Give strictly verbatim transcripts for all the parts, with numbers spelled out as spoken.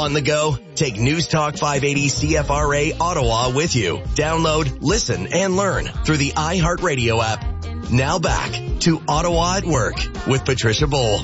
On the go? Take News Talk five eighty C F R A Ottawa with you. Download, listen, and learn through the iHeartRadio app. Now back to Ottawa at Work with Patricia Bowl.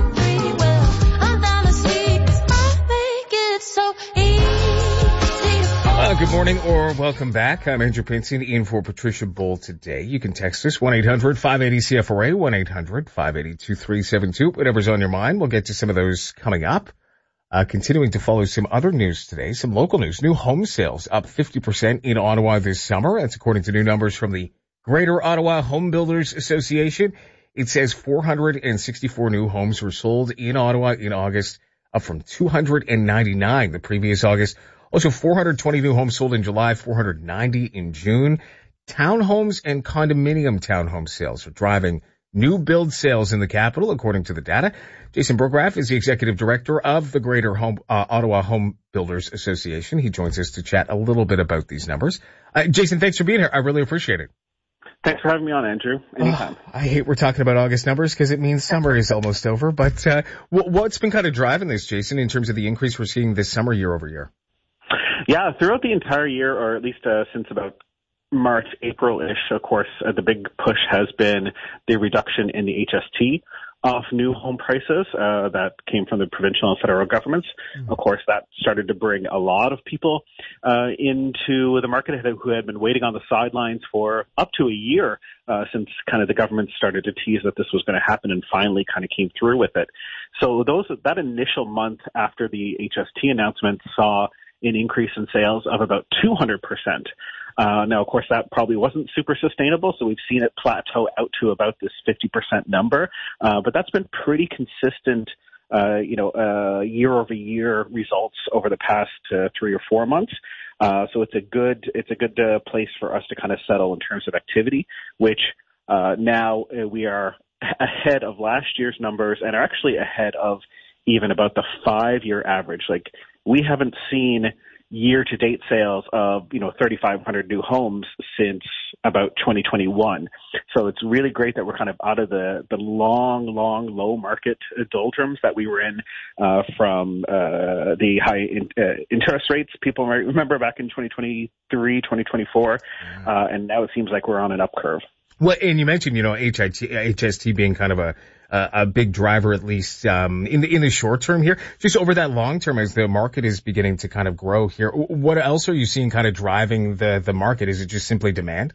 Uh, good morning or welcome back. I'm Andrew Pinson in for Patricia Bowl today. You can text us one eight hundred five eighty C F R A, one eight hundred five eighty two three seven two. Whatever's on your mind. We'll get to some of those coming up. Uh, continuing to follow some other news today, some local news. New home sales up fifty percent in Ottawa this summer. That's according to new numbers from the Greater Ottawa Home Builders Association. It says four hundred sixty-four new homes were sold in Ottawa in August, up from two hundred ninety-nine the previous August. Also, four hundred twenty new homes sold in July, four hundred ninety in June. Townhomes and condominium townhome sales are driving new build sales in the capital, according to the data. Jason Burgraff is the executive director of the Greater Home, uh, Ottawa Home Builders Association. He joins us to chat a little bit about these numbers. Uh, Jason, thanks for being here. I really appreciate it. Thanks for having me on, Andrew. Anytime. Oh, I hate we're talking about August numbers because it means summer is almost over. But uh, what's been kind of driving this, Jason, in terms of the increase we're seeing this summer year over year? Yeah, throughout the entire year, or at least uh, since about March, April-ish, of course, uh, the big push has been the reduction in the H S T of new home prices uh, that came from the provincial and federal governments. Mm-hmm. Of course, that started to bring a lot of people uh, into the market who had been waiting on the sidelines for up to a year uh, since kind of the government started to tease that this was going to happen and finally kind of came through with it. So those that initial month after the H S T announcement saw an increase in sales of about two hundred percent. Uh, now, of course, that probably wasn't super sustainable, so we've seen it plateau out to about this fifty percent number. Uh, but that's been pretty consistent, uh, you know, uh, year-over-year results over the past uh, three or four months. Uh, so it's a good, it's a good uh, place for us to kind of settle in terms of activity, which uh, now uh, we are ahead of last year's numbers and are actually ahead of even about the five-year average. Like, we haven't seen year-to-date sales of, you know, thirty-five hundred new homes since about twenty twenty-one. So it's really great that we're kind of out of the, the long, long low market doldrums that we were in uh, from uh, the high in, uh, interest rates. People might remember back in twenty twenty-three, twenty twenty-four, uh, and now it seems like we're on an up curve. Well, and you mentioned, you know, H S T being kind of a a big driver, at least um in the in the short term here. Just over that long term, as the market is beginning to kind of grow here, what else are you seeing kind of driving the the market? Is it just simply demand?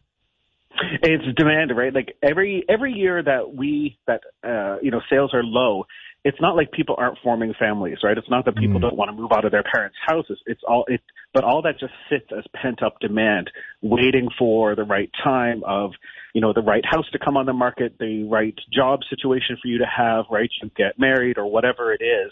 It's demand, right? Like every every year that we that uh you know sales are low, it's not like people aren't forming families, right? It's not that people mm. don't want to move out of their parents' houses. It's all it, but all that just sits as pent up demand, waiting for the right time of, you know, the right house to come on the market, the right job situation for you to have, right? You get married or whatever it is.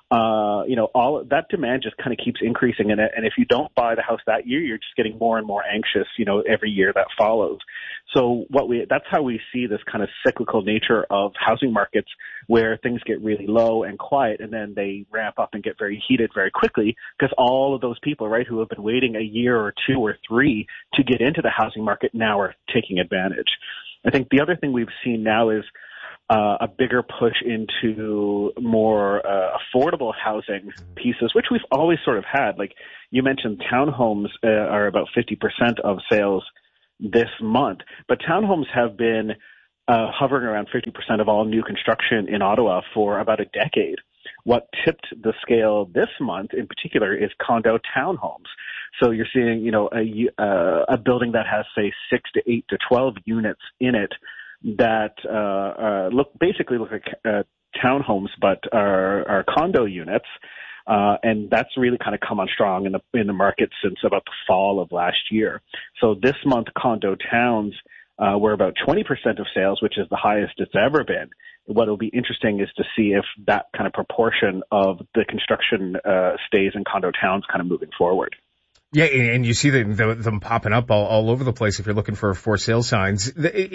Uh, you know, all that demand just kind of keeps increasing. And, and if you don't buy the house that year, you're just getting more and more anxious, you know, every year that follows. So what we, that's how we see this kind of cyclical nature of housing markets, where things get really low and quiet and then they ramp up and get very heated very quickly, because all of those people, right, who have been waiting a year or two or three to get into the housing market now are taking advantage. I think the other thing we've seen now is Uh, a bigger push into more uh, affordable housing pieces, which we've always sort of had. Like you mentioned, townhomes uh, are about fifty percent of sales this month, but townhomes have been uh, hovering around fifty percent of all new construction in Ottawa for about a decade. What tipped the scale this month in particular is condo townhomes. So you're seeing, you know, a, uh, a building that has, say, six to eight to twelve units in it that uh, uh, look basically look like uh, townhomes, but are, are condo units, uh, and that's really kind of come on strong in the in the market since about the fall of last year. So this month, condo towns uh, were about twenty percent of sales, which is the highest it's ever been. What will be interesting is to see if that kind of proportion of the construction uh, stays in condo towns kind of moving forward. Yeah, and you see them, them popping up all, all over the place if you're looking for for sale signs.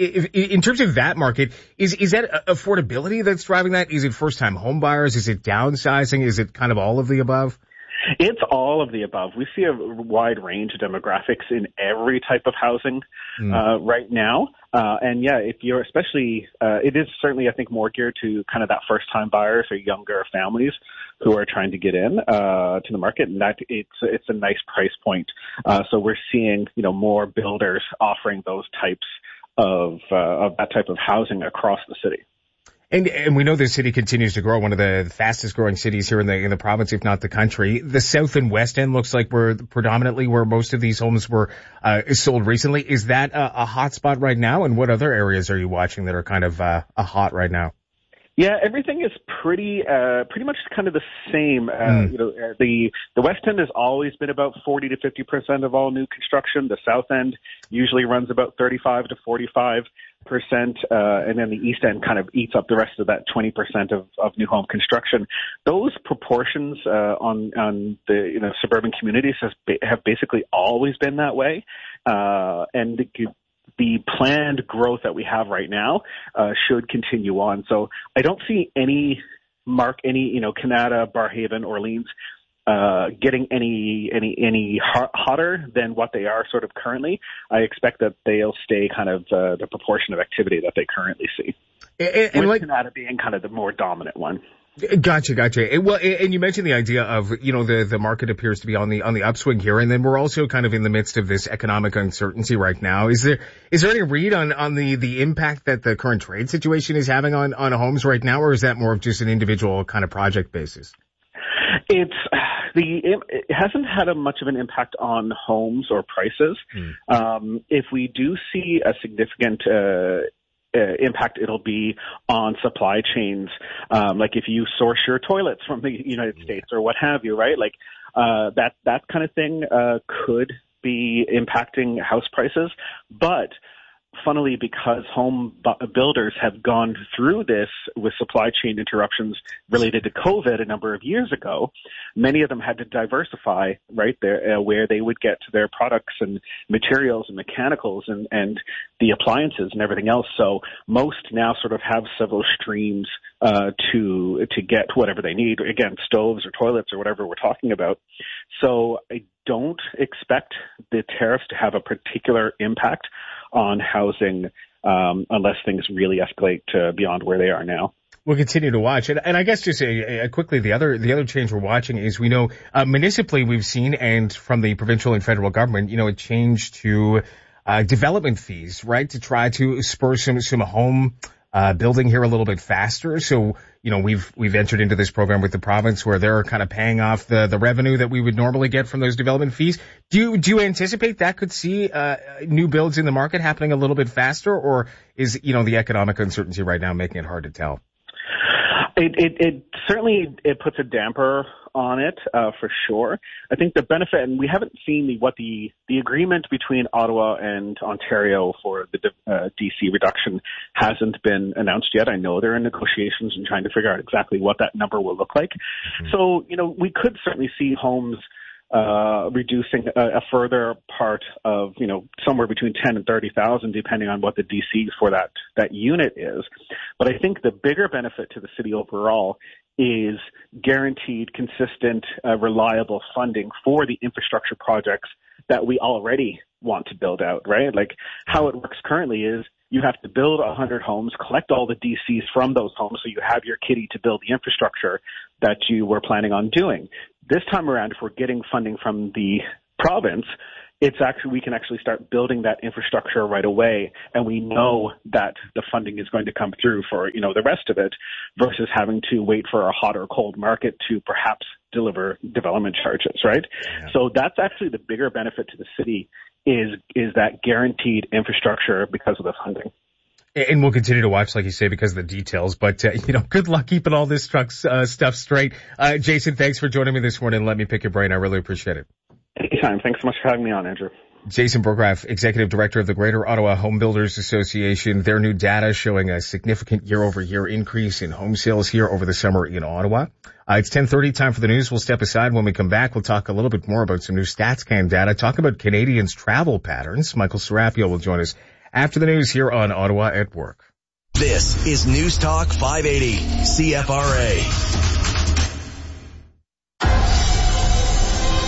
In terms of that market, is is that affordability that's driving that? Is it first-time home buyers? Is it downsizing? Is it kind of all of the above? It's all of the above. We see a wide range of demographics in every type of housing mm. uh, right now. Uh, and yeah, if you're especially, uh, it is certainly, I think, more geared to kind of that first-time buyers or younger families who are trying to get in uh, to the market, and that it's it's a nice price point. Uh, so we're seeing, you know, more builders offering those types of uh, of that type of housing across the city. And, and we know the city continues to grow, one of the fastest growing cities here in the in the province, if not the country. The South and West End looks like we're predominantly where most of these homes were uh, sold recently. Is that a, a hot spot right now? And what other areas are you watching that are kind of uh, a hot right now? Yeah, everything is pretty, uh, pretty much kind of the same. Uh, mm. You know, uh, the the West End has always been about forty to fifty percent of all new construction. The South End usually runs about thirty-five to forty-five percent, uh, and then the East End kind of eats up the rest of that twenty percent of, of new home construction. Those proportions uh, on on the you know suburban communities has ba- have basically always been that way, uh, and the, the planned growth that we have right now uh, should continue on. So I don't see any mark, any, you know, Canada, Barrhaven, Orleans uh, getting any any any hot, hotter than what they are sort of currently. I expect that they'll stay kind of uh, the proportion of activity that they currently see. And, and with like, Canada being kind of the more dominant one. Gotcha, gotcha. And, well, and you mentioned the idea of, you know, the, the market appears to be on the, on the upswing here. And then we're also kind of in the midst of this economic uncertainty right now. Is there, is there any read on, on the, the impact that the current trade situation is having on, on homes right now? Or is that more of just an individual kind of project basis? It's the, it hasn't had a much of an impact on homes or prices. Hmm. Um, if we do see a significant, uh, Uh, impact it'll be on supply chains, um, like if you source your toilets from the United States or what have you, right? Like uh, that that kind of thing uh, could be impacting house prices. But funnily, because home bu- builders have gone through this with supply chain interruptions related to COVID a number of years ago, many of them had to diversify, right, there, uh, where they would get to their products and materials and mechanicals and, and the appliances and everything else. So most now sort of have several streams uh, to to get whatever they need, again, stoves or toilets or whatever we're talking about. So I don't expect the tariffs to have a particular impact on housing um, unless things really escalate to beyond where they are now. We'll continue to watch. And, and I guess just uh, quickly, the other the other change we're watching is we know uh, municipally we've seen, and from the provincial and federal government, you know, a change to uh, development fees, right, to try to spur some, some home uh building here a little bit faster. So, you know, we've we've entered into this program with the province where they're kind of paying off the the revenue that we would normally get from those development fees. Do you do you anticipate that could see uh new builds in the market happening a little bit faster, or is, you know, the economic uncertainty right now making it hard to tell? It, it, it certainly it puts a damper on it uh, for sure. I think the benefit, and we haven't seen the, what the the agreement between Ottawa and Ontario for the uh, D C reduction hasn't been announced yet. I know they're in negotiations and trying to figure out exactly what that number will look like. Mm-hmm. So, you know, we could certainly see homes uh reducing a, a further part of, you know, somewhere between ten and thirty thousand, depending on what the D C for that that unit is. But I think the bigger benefit to the city overall is guaranteed, consistent, uh, reliable funding for the infrastructure projects that we already want to build out, right? Like how it works currently is you have to build one hundred homes, collect all the D Cs from those homes so you have your kitty to build the infrastructure that you were planning on doing. This time around, if we're getting funding from the province, it's actually, we can actually start building that infrastructure right away, and we know that the funding is going to come through for, you know, the rest of it, versus having to wait for a hot or cold market to perhaps deliver development charges, right? Yeah. So that's actually the bigger benefit to the city is is that guaranteed infrastructure because of the funding. And we'll continue to watch, like you say, because of the details. But, uh, you know, good luck keeping all this truck, uh, stuff straight. Uh, Jason, thanks for joining me this morning and let me pick your brain. I really appreciate it. Anytime. Thanks so much for having me on, Andrew. Jason Burgraff, Executive Director of the Greater Ottawa Home Builders Association. Their new data showing a significant year-over-year increase in home sales here over the summer in Ottawa. Uh, it's ten thirty, time for the news. We'll step aside. When we come back, we'll talk a little bit more about some new StatsCan data, talk about Canadians' travel patterns. Michael Serapio will join us after the news here on Ottawa at Work. This is News Talk five eighty C F R A.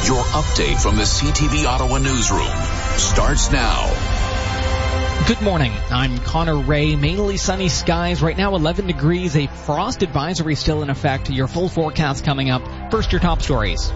Your update from the C T V Ottawa newsroom starts now. Good morning. I'm Connor Ray. Mainly sunny skies. Right now eleven degrees. A frost advisory still in effect. Your full forecast coming up. First, your top stories.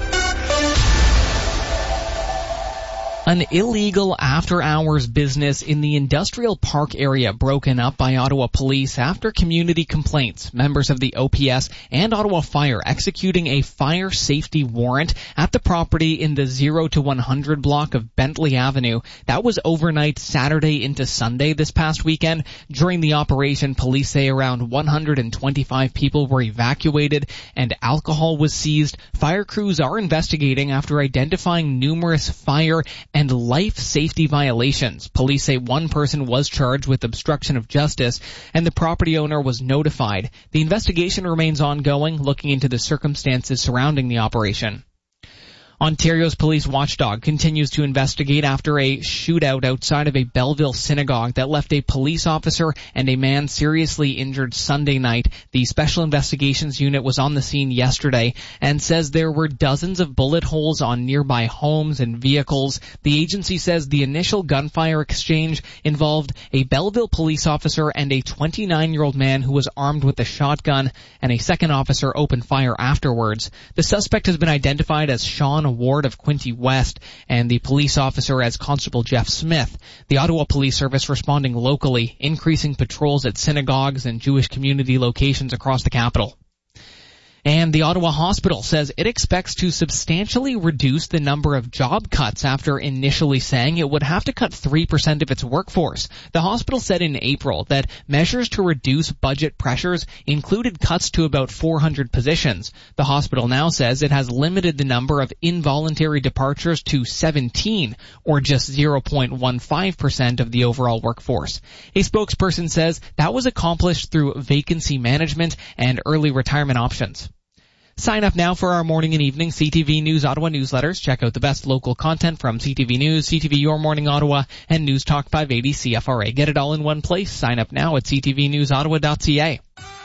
An illegal after-hours business in the industrial park area broken up by Ottawa police after community complaints. Members of the O P S and Ottawa Fire executing a fire safety warrant at the property in the zero to one hundred block of Bentley Avenue. That was overnight Saturday into Sunday this past weekend. During the operation, police say around one hundred twenty-five people were evacuated and alcohol was seized. Fire crews are investigating after identifying numerous fire and life safety violations. Police say one person was charged with obstruction of justice and the property owner was notified. The investigation remains ongoing, looking into the circumstances surrounding the operation. Ontario's police watchdog continues to investigate after a shootout outside of a Belleville synagogue that left a police officer and a man seriously injured Sunday night. The Special Investigations Unit was on the scene yesterday and says there were dozens of bullet holes on nearby homes and vehicles. The agency says the initial gunfire exchange involved a Belleville police officer and a twenty-nine-year-old man who was armed with a shotgun, and a second officer opened fire afterwards. The suspect has been identified as Sean Ward of Quinte West and the police officer as Constable Jeff Smith. The Ottawa Police Service responding locally, increasing patrols at synagogues and Jewish community locations across the capital. And the Ottawa Hospital says it expects to substantially reduce the number of job cuts after initially saying it would have to cut three percent of its workforce. The hospital said in April that measures to reduce budget pressures included cuts to about four hundred positions. The hospital now says it has limited the number of involuntary departures to seventeen, or just zero point one five percent of the overall workforce. A spokesperson says that was accomplished through vacancy management and early retirement options. Sign up now for our morning and evening C T V News Ottawa newsletters. Check out the best local content from C T V News, C T V Your Morning Ottawa, and News Talk five eighty C F R A. Get it all in one place. Sign up now at c t v news ottawa dot c a.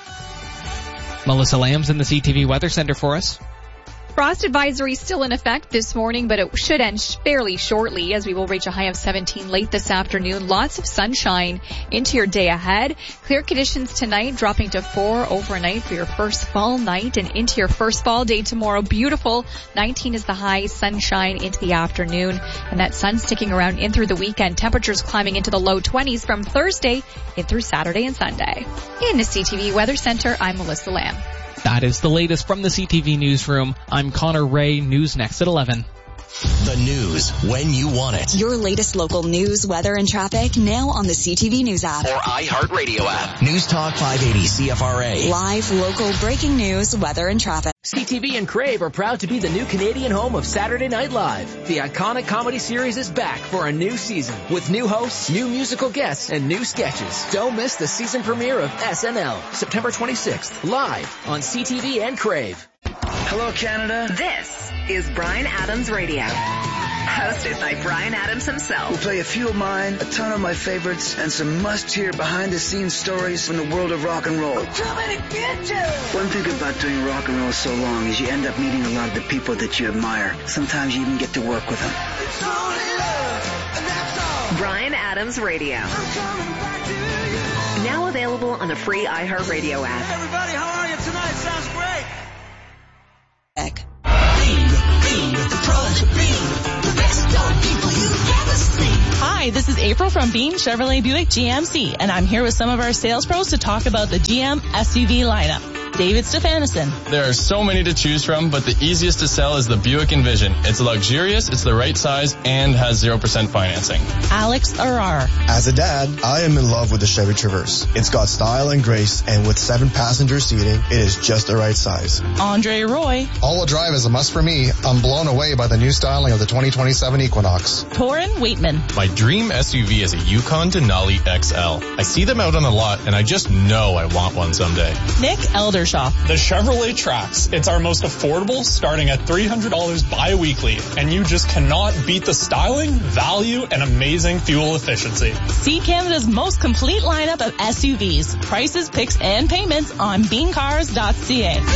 Melissa Lamb's in the C T V Weather Center for us. Frost advisory still in effect this morning, but it should end fairly shortly as we will reach a high of seventeen late this afternoon. Lots of sunshine into your day ahead. Clear conditions tonight, dropping to four overnight for your first fall night and into your first fall day tomorrow. Beautiful. nineteen is the high, sunshine into the afternoon, and that sun sticking around in through the weekend. Temperatures climbing into the low twenties from Thursday in through Saturday and Sunday. In the C T V Weather Center, I'm Melissa Lamb. That is the latest from the C T V Newsroom. I'm Connor Ray. News next at eleven. The news when you want it. Your latest local news, weather, and traffic now on the C T V News app. Or iHeartRadio app. News Talk five eighty C F R A. Live, local, breaking news, weather, and traffic. C T V and Crave are proud to be the new Canadian home of Saturday Night Live. The iconic comedy series is back for a new season with new hosts, new musical guests, and new sketches. Don't miss the season premiere of S N L, September twenty-sixth, live on C T V and Crave. Hello, Canada. This is Bryan Adams Radio. Hosted by Bryan Adams himself. We'll play a few of mine, a ton of my favorites, and some must-hear behind-the-scenes stories from the world of rock and roll. I'm coming to get you! One thing about doing rock and roll so long is you end up meeting a lot of the people that you admire. Sometimes you even get to work with them. It's only love, and that's all. Bryan Adams Radio. I'm coming back to you. Now available on the free iHeartRadio app. Hey everybody, how are you tonight? Sounds great. Heck. Hi, this is April from Beam Chevrolet Buick G M C, and I'm here with some of our sales pros to talk about the G M S U V lineup. David Stefanison. There are so many to choose from, but the easiest to sell is the Buick Envision. It's luxurious, it's the right size, and has zero percent financing. Alex Arar. As a dad, I am in love with the Chevy Traverse. It's got style and grace, and with seven passenger seating, it is just the right size. Andre Roy. All-wheel drive is a must for me. I'm blown away by the new styling of the twenty twenty-seven Equinox. Torin Waitman. My dream S U V is a Yukon Denali X L. I see them out on the lot, and I just know I want one someday. Nick Eldershaw. The Chevrolet Trax. It's our most affordable, starting at three hundred dollars bi-weekly, and you just cannot beat the styling, value, and amazing fuel efficiency. See Canada's most complete lineup of S U Vs, prices, picks, and payments on bean cars dot c a.